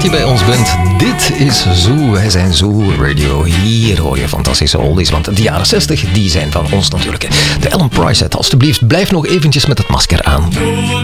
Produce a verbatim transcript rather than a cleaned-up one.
dat je bij ons bent. Dit is Zoo. Wij zijn Zoo Radio. Hier hoor je fantastische oldies, want de jaren zestig, die zijn van ons natuurlijk. De Ellen Price set. Alsjeblieft, blijf nog eventjes met het masker aan.